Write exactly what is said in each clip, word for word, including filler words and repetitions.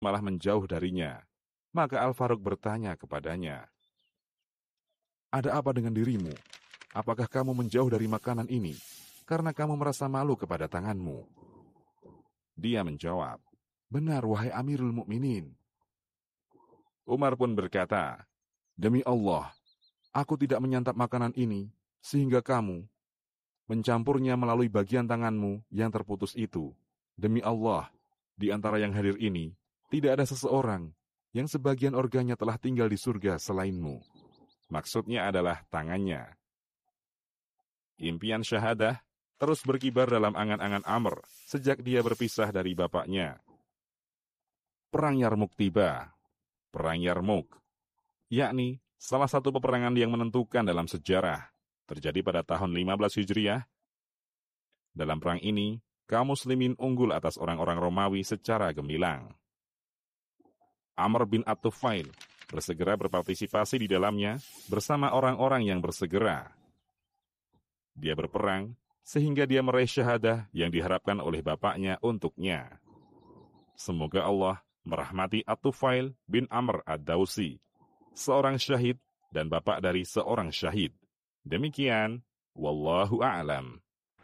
malah menjauh darinya. Maka Al-Faruq bertanya kepadanya, "Ada apa dengan dirimu? Apakah kamu menjauh dari makanan ini karena kamu merasa malu kepada tanganmu?" Dia menjawab, "Benar, wahai Amirul Mukminin." Umar pun berkata, "Demi Allah, aku tidak menyantap makanan ini sehingga kamu mencampurnya melalui bagian tanganmu yang terputus itu. Demi Allah, di antara yang hadir ini, tidak ada seseorang yang sebagian organnya telah tinggal di surga selainmu." Maksudnya adalah tangannya. Impian syahadah terus berkibar dalam angan-angan Amr sejak dia berpisah dari bapaknya. Perang Yarmuk tiba. Perang Yarmuk, yakni salah satu peperangan yang menentukan dalam sejarah, terjadi pada tahun lima belas Hijriah. Dalam perang ini, kaum muslimin unggul atas orang-orang Romawi secara gemilang. Amr bin At-Tufail bersegera berpartisipasi di dalamnya bersama orang-orang yang bersegera. Dia berperang sehingga dia meraih syahadah yang diharapkan oleh bapaknya untuknya. Semoga Allah merahmati At-Tufail bin Amr Ad-Dausi, seorang syahid dan bapak dari seorang syahid. Demikian, wallahu a'lam.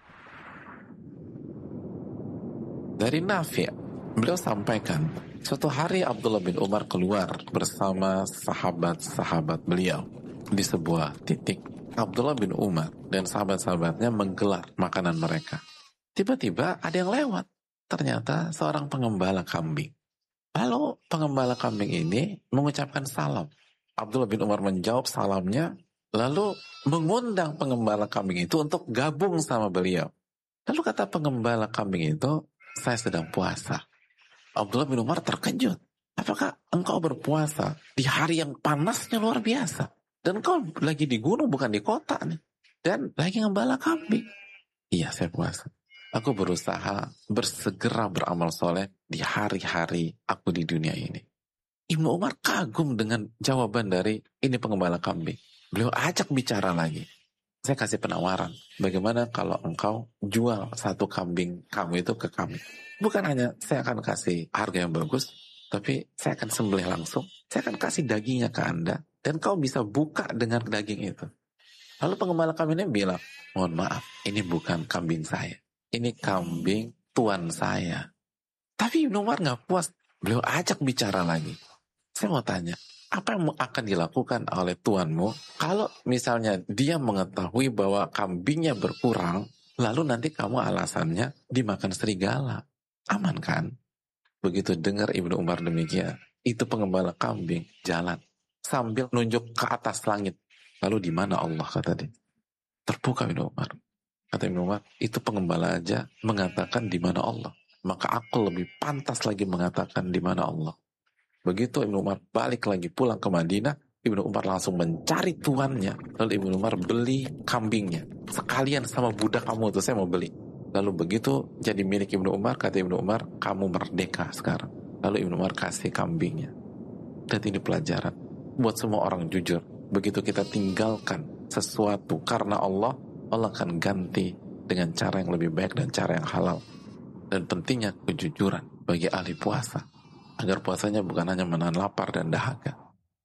Dari Nafi', beliau sampaikan, suatu hari Abdullah bin Umar keluar bersama sahabat-sahabat beliau di sebuah titik. Abdullah bin Umar dan sahabat-sahabatnya menggelar makanan mereka. Tiba-tiba ada yang lewat. Ternyata seorang pengembala kambing. Lalu pengembala kambing ini mengucapkan salam. Abdullah bin Umar menjawab salamnya, lalu mengundang pengembala kambing itu untuk gabung sama beliau. Lalu kata pengembala kambing itu, "Saya sedang puasa." Abdullah bin Umar terkejut. "Apakah engkau berpuasa di hari yang panasnya luar biasa? Dan kau lagi di gunung, bukan di kota nih. Dan lagi ngembala kambing." "Iya, saya puasa. Aku berusaha bersegera beramal soleh di hari-hari aku di dunia ini." Ibnu Umar kagum dengan jawaban dari ini pengembala kambing. Beliau ajak bicara lagi. "Saya kasih penawaran. Bagaimana kalau engkau jual satu kambing kamu itu ke kami? Bukan hanya saya akan kasih harga yang bagus, tapi saya akan sembelih langsung. Saya akan kasih dagingnya ke Anda. Dan kau bisa buka dengan daging itu." Lalu pengembala kambingnya bilang, "Mohon maaf, ini bukan kambing saya. Ini kambing tuan saya." Tapi Ibnu Umar gak puas. Beliau ajak bicara lagi. "Saya mau tanya, apa yang akan dilakukan oleh tuanmu kalau misalnya dia mengetahui bahwa kambingnya berkurang, lalu nanti kamu alasannya dimakan serigala? Aman kan?" Begitu dengar Ibnu Umar demikian, itu pengembala kambing jalan sambil nunjuk ke atas langit. "Lalu di mana Allah?" kata dia. Terbuka Ibnu Umar. Kata Ibnu Umar, "Itu pengembala aja mengatakan di mana Allah. Maka aku lebih pantas lagi mengatakan di mana Allah." Begitu Ibnu Umar balik lagi pulang ke Madinah, Ibnu Umar langsung mencari tuannya. Lalu Ibnu Umar beli kambingnya. "Sekalian sama budak kamu tuh, saya mau beli." Lalu begitu jadi milik Ibnu Umar, kata Ibnu Umar, "Kamu merdeka sekarang." Lalu Ibnu Umar kasih kambingnya. Dan ini pelajaran buat semua orang jujur. Begitu kita tinggalkan sesuatu karena Allah, Allah akan ganti dengan cara yang lebih baik dan cara yang halal. Dan pentingnya kejujuran bagi ahli puasa, agar puasanya bukan hanya menahan lapar dan dahaga,